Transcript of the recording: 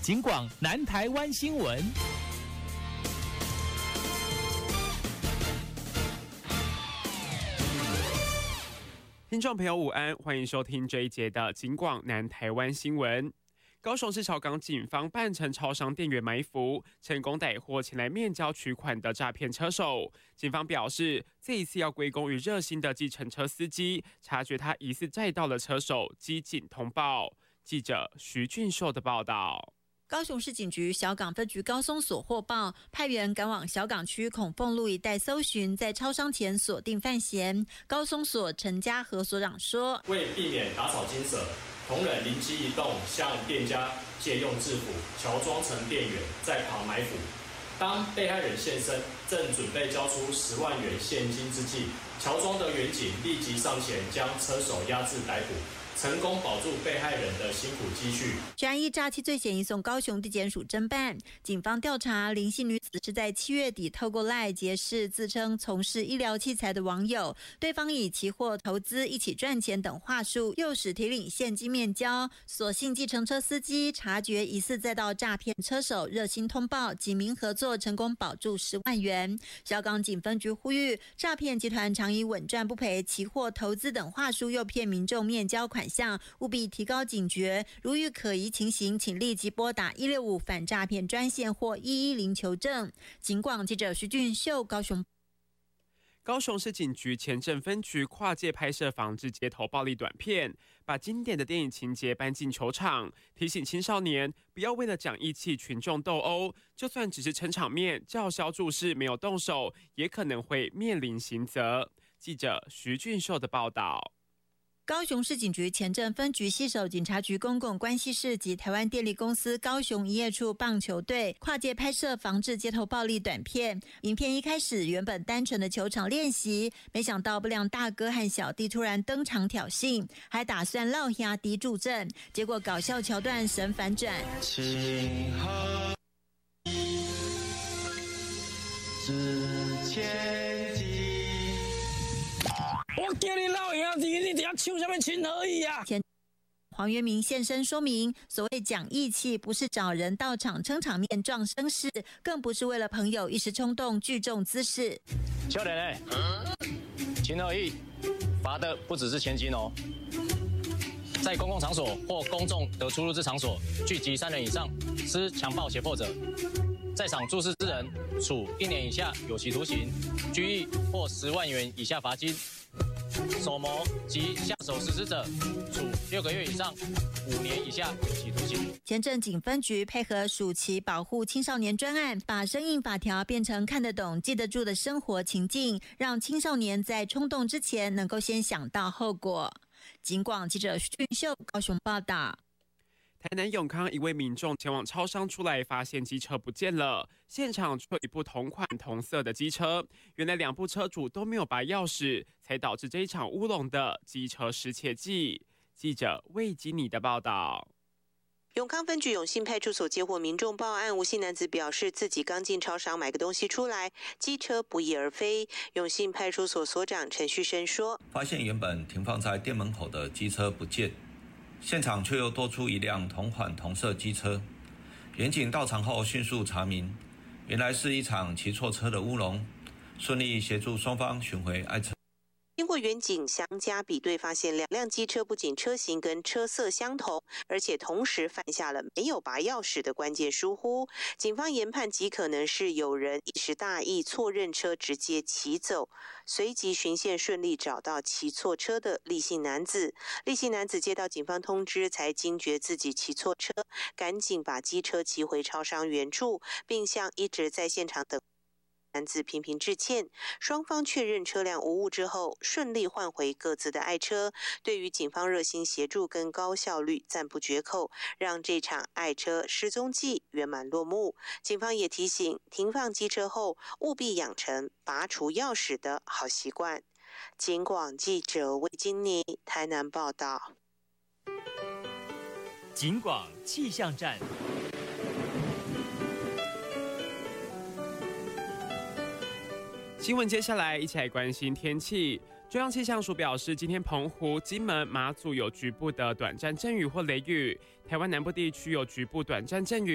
警广南台湾新闻。 听众朋友午安，欢迎收听这一节的警广南台湾新闻。高雄市小港警方扮成超商店员埋伏，成功逮获前来面交取款的诈骗车手。警方表示，这一次要归功于热心的计程车司机，察觉他疑似载到了车手，机警通报。记者徐俊硕的报道。 高雄市警局小港分局高松所获报，派员赶往小港区孔凤路一带搜寻，在超商前锁定犯嫌。高松所陈家和所长说， 为避免打草惊蛇，同仁灵机一动，向店家借用制服，乔装成店员，在旁埋伏。当被害人现身，正准备交出10万元现金之际，乔装的员警立即上前将车手押至逮捕。成功保住被害人的辛苦积蓄。 专案诈欺罪嫌移送高雄地检署侦办。警方调查，林姓女子是在7月底透过 LINE 结识自称从事医疗器材的网友，对方以期货投资一起赚钱等话术，诱使提领现金面交。所幸计程车司机察觉疑似载到诈骗车手，热心通报，警民合作成功保住10万元。小港警分局呼吁，诈骗集团常以稳赚不赔、期货投资等话术诱骗民众面交款项，务必提高警觉，如遇可疑情形，请立即拨打165反诈骗专线或110求证。警广记者徐俊秀高雄。 高雄市警局前镇分局跨界拍摄防治街头暴力短片，把经典的电影情节搬进球场，提醒青少年不要为了讲义气群众斗殴，就算只是撑场面、叫嚣助势，没有动手，也可能会面临刑责。记者徐俊秀的报道。 高雄市警局前镇分局携手警察局公共关系室及台湾电力公司高雄营业处棒球队跨界拍摄防治街头暴力短片。影片一开始原本单纯的球场练习，没想到不良大哥和小弟突然登场挑衅，还打算落下敌助阵，结果搞笑桥段神反转。 情何之前进。 我叫你老兄弟，你等下唱什么情何以啊？ 黄元明现身说明，所谓讲义气，不是找人到场撑场面壮声势，更不是为了朋友一时冲动聚众滋事。 少年情何以，罚的不只是钱金哦。在公共场所或公众得出入之场所聚集3人以上，施强暴胁迫者，在场注视之人，处1年以下有期徒刑、拘役或10万元以下罚金。手谋及下手实施者，处6个月以上5年以下有期徒刑。 前镇警分局配合暑期保护青少年专案，把生硬法条变成看得懂、记得住的生活情境，让青少年在冲动之前能够先想到后果。警广记者徐俊秀高雄报道。 台南永康一位民众前往超商出来，发现机车不见了，现场却有一部同款同色的机车，原来2部车主都没有拔钥匙，才导致这一场乌龙的机车失窃记。记者魏基尼的报道。 永康分局永信派出所接获民众报案，吴姓男子表示自己刚进超商买个东西出来，机车不翼而飞。永信派出所所长陈旭生说， 发现原本停放在店门口的机车不见，现场却又多出一辆同款同色机车。员警到场后迅速查明，原来是一场骑错车的乌龙，顺利协助双方寻回爱车。 经过员警详加比对，发现2辆机车不仅车型跟车色相同，而且同时犯下了没有拔钥匙的关键疏忽。警方研判极可能是有人一时大意错认车直接骑走，随即循线顺利找到骑错车的厉姓男子。厉姓男子接到警方通知，才惊觉自己骑错车，赶紧把机车骑回超商原处，并向一直在现场等男子频频致歉，双方确认车辆无误之后，顺利换回各自的爱车。对于警方热心协助跟高效率，赞不绝口，让这场爱车失踪记圆满落幕。警方也提醒，停放机车后务必养成拔除钥匙的好习惯。警广记者魏金妮台南报道。 警广气象站。 新闻接下来一起来关心天气。中央气象署表示，今天澎湖、金门、马祖有局部的短暂阵雨或雷雨，台湾南部地区有局部短暂阵雨。